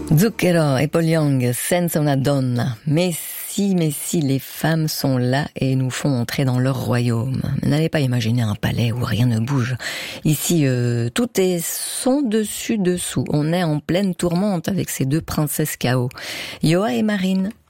Zucchero et Paul Young, Senza una donna. Mais si, les femmes sont là et nous font entrer dans leur royaume. N'allez pas imaginer un palais où rien ne bouge. Ici, tout est son dessus dessous. On est en pleine tourmente avec ces deux princesses chaos, Yoa et Marine.